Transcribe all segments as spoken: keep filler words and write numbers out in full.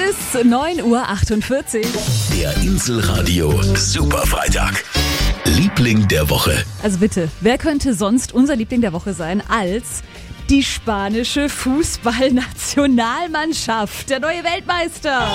ist neun Uhr achtundvierzig. Der Inselradio Superfreitag. Liebling der Woche. Also bitte, wer könnte sonst unser Liebling der Woche sein als die spanische Fußballnationalmannschaft, der neue Weltmeister?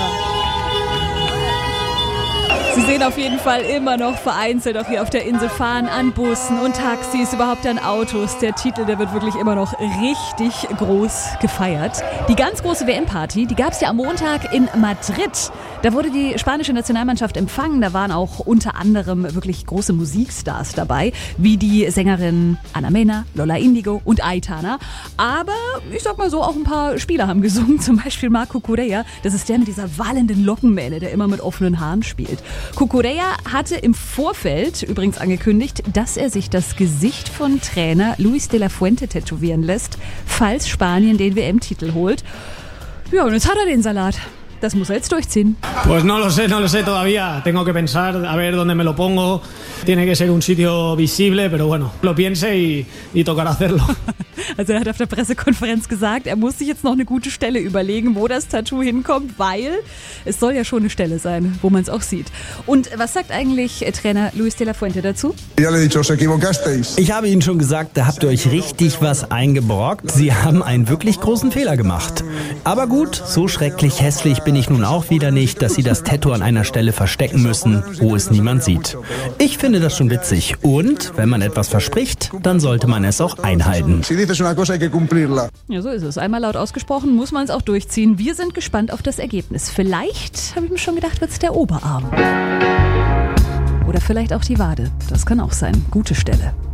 Sie sehen auf jeden Fall immer noch vereinzelt auch hier auf der Insel fahren an Bussen und Taxis, überhaupt an Autos. Der Titel, der wird wirklich immer noch richtig groß gefeiert. Die ganz große W M-Party, die gab es ja am Montag in Madrid. Da wurde die spanische Nationalmannschaft empfangen. Da waren auch unter anderem wirklich große Musikstars dabei, wie die Sängerin Ana Mena, Lola Indigo und Aitana. Aber ich sag mal so, auch ein paar Spieler haben gesungen, zum Beispiel Marco Correa. Das ist der mit dieser wallenden Lockenmähne, der immer mit offenen Haaren spielt. Cucurella hatte im Vorfeld übrigens angekündigt, dass er sich das Gesicht von Trainer Luis de la Fuente tätowieren lässt, falls Spanien den W M-Titel holt. Ja, und jetzt hat er den Salat. Das muss er jetzt durchziehen. Pues no lo sé, no lo sé todavía. Tengo que pensar a ver dónde me lo pongo. Tiene que ser un sitio visible, pero bueno, lo piense y, y tocará hacerlo. Also er hat auf der Pressekonferenz gesagt, er muss sich jetzt noch eine gute Stelle überlegen, wo das Tattoo hinkommt, weil es soll ja schon eine Stelle sein, wo man es auch sieht. Und was sagt eigentlich Trainer Luis de la Fuente dazu? Ich habe Ihnen schon gesagt, da habt ihr euch richtig was eingebrockt. Sie haben einen wirklich großen Fehler gemacht. Aber gut, so schrecklich hässlich bin ich nun auch wieder nicht, dass Sie das Tattoo an einer Stelle verstecken müssen, wo es niemand sieht. Ich finde das schon witzig. Und wenn man etwas verspricht, dann sollte man es auch einhalten. Ja, so ist es. Einmal laut ausgesprochen, muss man es auch durchziehen. Wir sind gespannt auf das Ergebnis. Vielleicht, habe ich mir schon gedacht, wird es der Oberarm. Oder vielleicht auch die Wade. Das kann auch sein. Gute Stelle.